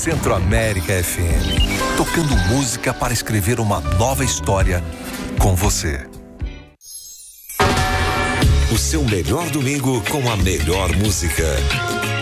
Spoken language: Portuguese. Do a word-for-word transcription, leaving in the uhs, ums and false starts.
Centro América F M, tocando música para escrever uma nova história com você. O seu melhor domingo com a melhor música.